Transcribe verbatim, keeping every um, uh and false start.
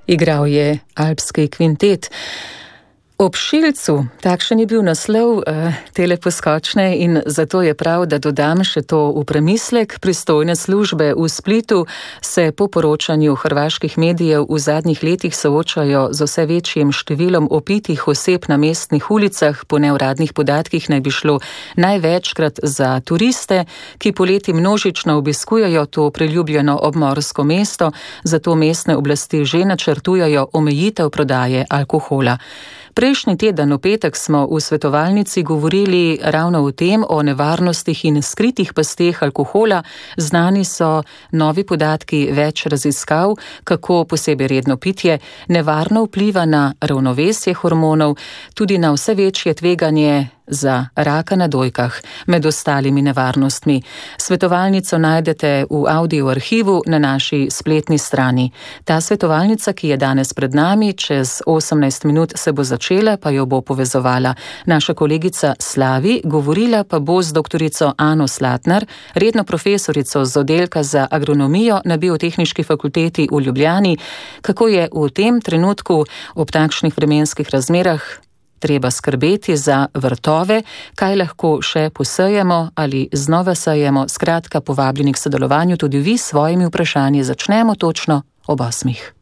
Igral je Alpski kvintet. Ob Šilcu, takšen je bil naslov uh, tele poskočne in zato je prav, da dodam še to v premislek. Pristojne službe v Splitu se po poročanju hrvaških medijev v zadnjih letih soočajo z vse večjim številom opitih oseb na mestnih ulicah. Po neuradnih podatkih naj bi šlo največkrat za turiste, ki poleti množično obiskujejo to priljubljeno obmorsko mesto, zato mestne oblasti že načrtujejo omejitev prodaje alkohola. Prejšnji teden v petek smo v svetovalnici govorili ravno o tem, o nevarnostih in skritih pasteh alkohola. Znani so novi podatki več raziskav, kako posebej redno pitje nevarno vpliva na ravnovesje hormonov, tudi na vse večje tveganje za raka na dojkah, med ostalimi nevarnostmi. Svetovalnico najdete v audio arhivu na naši spletni strani. Ta svetovalnica, ki je danes pred nami, čez osemnajst minut se bo začela, pa jo bo povezovala naša kolegica Slavi, govorila pa bo z doktorico Ano Slatnar, redno profesorico z oddelka za agronomijo na Biotehniški fakulteti v Ljubljani, kako je v tem trenutku ob takšnih vremenskih razmerah treba skrbeti za vrtove, kaj lahko še posejemo ali znova sejemo. Skratka, povabljeni k sodelovanju tudi vi s svojimi vprašanji. Začnemo točno ob osmih.